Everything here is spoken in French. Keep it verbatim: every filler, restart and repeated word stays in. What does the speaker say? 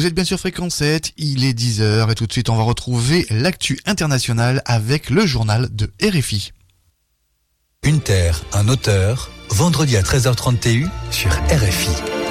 Vous êtes bien sur Fréquence sept, il est dix heures et tout de suite on va retrouver l'actu internationale avec le journal de R F I. Une terre, un auteur, vendredi à treize heures trente T U sur R F I.